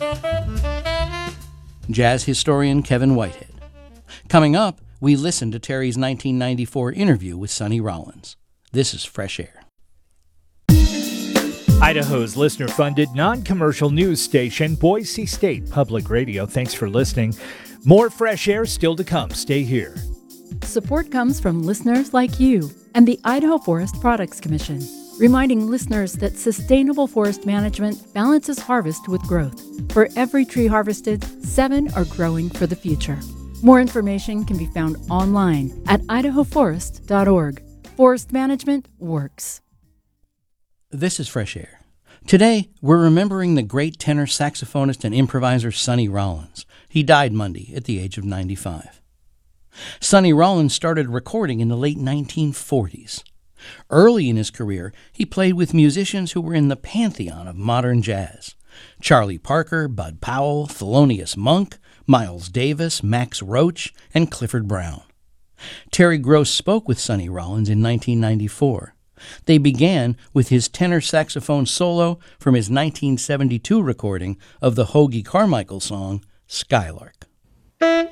Jazz historian Kevin Whitehead. Coming up, we listen to Terry's 1994 interview with Sonny Rollins. This is Fresh Air. Idaho's listener-funded, non-commercial news station, Boise State Public Radio. Thanks for listening. More Fresh Air still to come. Stay here. Support comes from listeners like you and the Idaho Forest Products Commission, reminding listeners that sustainable forest management balances harvest with growth. For every tree harvested, 7 are growing for the future. More information can be found online at idahoforest.org. Forest management works. This is Fresh Air. Today, we're remembering the great tenor saxophonist and improviser Sonny Rollins. He died Monday at the age of 95. Sonny Rollins started recording in the late 1940s. Early in his career, he played with musicians who were in the pantheon of modern jazz: Charlie Parker, Bud Powell, Thelonious Monk, Miles Davis, Max Roach, and Clifford Brown. Terry Gross spoke with Sonny Rollins in 1994. They began with his tenor saxophone solo from his 1972 recording of the Hoagy Carmichael song, Skylark.